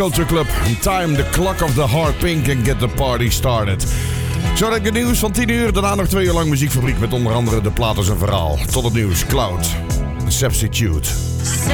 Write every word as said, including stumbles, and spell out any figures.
Culture Club. Time the clock of the heart pink and get the party started. Zo direct het nieuws van tien uur. Daarna nog twee uur lang muziekfabriek met onder andere De Plaat is een Verhaal. Tot het nieuws. Cloud. Substitute.